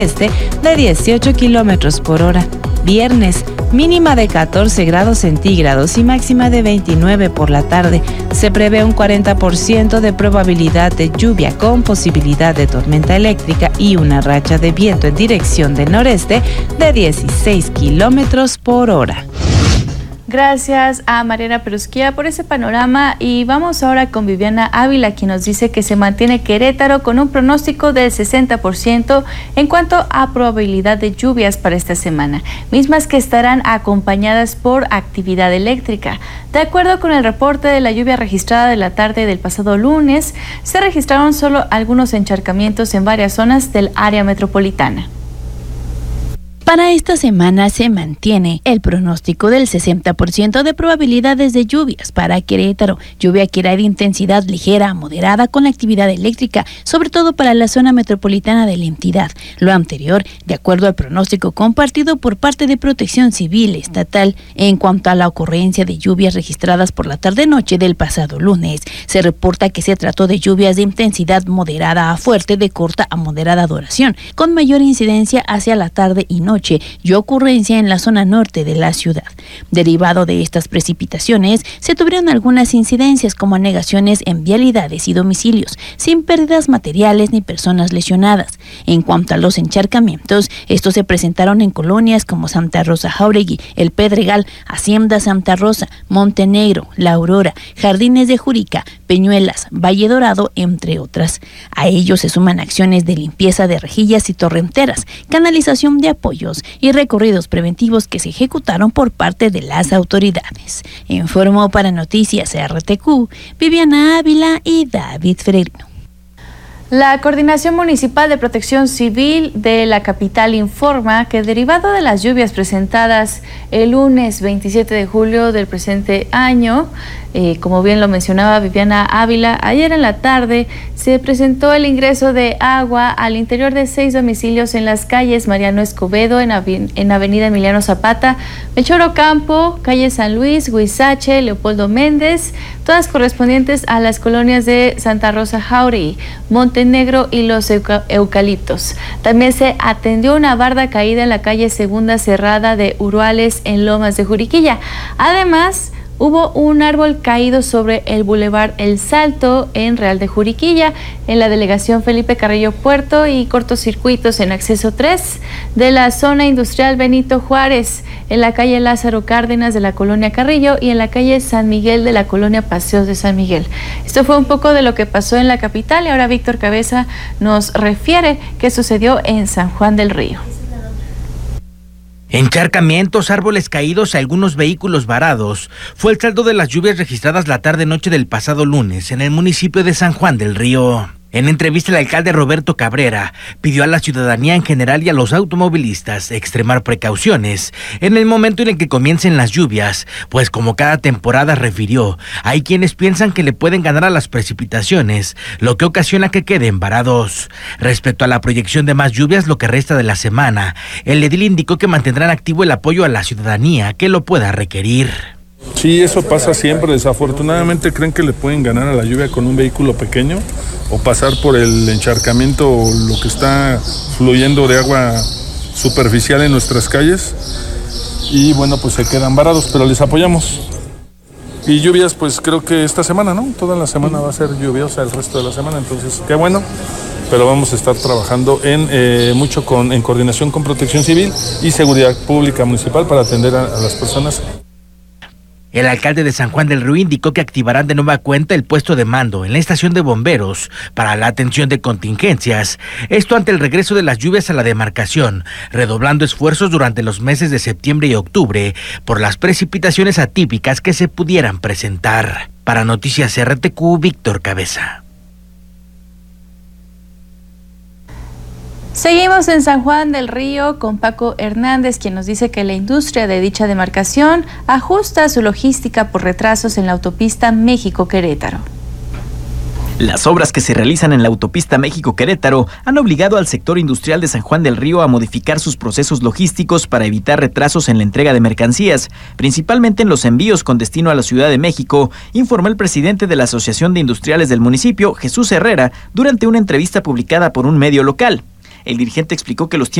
de 18 kilómetros por hora. Viernes, mínima de 14 grados centígrados y máxima de 29 por la tarde. Se prevé un 40% de probabilidad de lluvia con posibilidad de tormenta eléctrica y una racha de viento en dirección del noreste de 16 kilómetros por hora. Gracias a Mariana Perusquía por ese panorama y vamos ahora con Viviana Ávila, quien nos dice que se mantiene Querétaro con un pronóstico del 60% en cuanto a probabilidad de lluvias para esta semana, mismas que estarán acompañadas por actividad eléctrica. De acuerdo con el reporte de la lluvia registrada de la tarde del pasado lunes, se registraron solo algunos encharcamientos en varias zonas del área metropolitana. Para esta semana se mantiene el pronóstico del 60% de probabilidades de lluvias para Querétaro, lluvia que irá de intensidad ligera a moderada con actividad eléctrica, sobre todo para la zona metropolitana de la entidad. Lo anterior, de acuerdo al pronóstico compartido por parte de Protección Civil Estatal. En cuanto a la ocurrencia de lluvias registradas por la tarde-noche del pasado lunes, se reporta que se trató de lluvias de intensidad moderada a fuerte de corta a moderada duración, con mayor incidencia hacia la tarde y noche y ocurrencia en la zona norte de la ciudad. Derivado de estas precipitaciones, se tuvieron algunas incidencias como anegaciones en vialidades y domicilios, sin pérdidas materiales ni personas lesionadas. En cuanto a los encharcamientos, estos se presentaron en colonias como Santa Rosa Jáuregui, El Pedregal, Hacienda Santa Rosa, Montenegro, La Aurora, Jardines de Jurica, Peñuelas, Valle Dorado, entre otras. A ello se suman acciones de limpieza de rejillas y torrenteras, canalización de apoyos y recorridos preventivos que se ejecutaron por parte de las autoridades. Informó para Noticias RTQ, Viviana Ávila y David Freirino. La Coordinación Municipal de Protección Civil de la capital informa que derivado de las lluvias presentadas el lunes 27 de julio del presente año, como bien lo mencionaba Viviana Ávila, ayer en la tarde se presentó el ingreso de agua al interior de 6 domicilios en las calles Mariano Escobedo, en Avenida Emiliano Zapata, Melchor Ocampo, calle San Luis, Huizache, Leopoldo Méndez, todas correspondientes a las colonias de Santa Rosa Jáuregui, Montenegro y Los Eucaliptos. También se atendió una barda caída en la calle Segunda Cerrada de Uruales en Lomas de Juriquilla. Además, hubo un árbol caído sobre el Boulevard El Salto en Real de Juriquilla, en la delegación Felipe Carrillo Puerto y cortocircuitos en acceso 3 de la zona industrial Benito Juárez, en la calle Lázaro Cárdenas de la colonia Carrillo y en la calle San Miguel de la colonia Paseos de San Miguel. Esto fue un poco de lo que pasó en la capital y ahora Víctor Cabeza nos refiere qué sucedió en San Juan del Río. Encharcamientos, árboles caídos, algunos vehículos varados. Fue el saldo de las lluvias registradas la tarde-noche del pasado lunes en el municipio de San Juan del Río. En entrevista, el alcalde Roberto Cabrera pidió a la ciudadanía en general y a los automovilistas extremar precauciones en el momento en el que comiencen las lluvias, pues como cada temporada refirió, hay quienes piensan que le pueden ganar a las precipitaciones, lo que ocasiona que queden varados. Respecto a la proyección de más lluvias lo que resta de la semana, el edil indicó que mantendrán activo el apoyo a la ciudadanía que lo pueda requerir. Sí, eso pasa siempre. Desafortunadamente creen que le pueden ganar a la lluvia con un vehículo pequeño o pasar por el encharcamiento o lo que está fluyendo de agua superficial en nuestras calles y bueno, pues se quedan varados, pero les apoyamos. Y lluvias, pues creo que esta semana, ¿no? Toda la semana va a ser lluviosa el resto de la semana, entonces qué bueno, pero vamos a estar trabajando mucho en coordinación con Protección Civil y Seguridad Pública Municipal para atender a las personas. El alcalde de San Juan del Río indicó que activarán de nueva cuenta el puesto de mando en la estación de bomberos para la atención de contingencias. Esto ante el regreso de las lluvias a la demarcación, redoblando esfuerzos durante los meses de septiembre y octubre por las precipitaciones atípicas que se pudieran presentar. Para Noticias RTQ, Víctor Cabeza. Seguimos en San Juan del Río con Paco Hernández, quien nos dice que la industria de dicha demarcación ajusta su logística por retrasos en la autopista México-Querétaro. Las obras que se realizan en la autopista México-Querétaro han obligado al sector industrial de San Juan del Río a modificar sus procesos logísticos para evitar retrasos en la entrega de mercancías, principalmente en los envíos con destino a la Ciudad de México, informó el presidente de la Asociación de Industriales del municipio, Jesús Herrera, durante una entrevista publicada por un medio local. El dirigente explicó que los